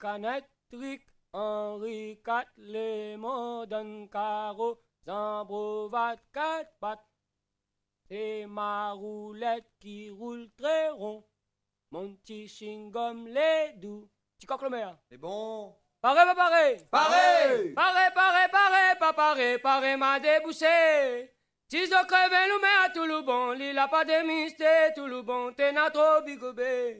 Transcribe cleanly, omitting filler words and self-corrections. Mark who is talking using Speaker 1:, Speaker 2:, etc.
Speaker 1: Canette, Trick, Henri, 4, Lémon, Don Caro, Zambrovat, 4 pattes. C'est ma roulette qui roule très rond. Mon petit chewing-gum, les doux. Tu coques le maire.
Speaker 2: C'est bon.
Speaker 1: Paré, pas paré.
Speaker 2: Paré.
Speaker 1: Pas paré, m'a débouché. Tiso crevé, nous met à tout le bon. L'île a pas de mystère, tout le bon. T'es na trop bigobé.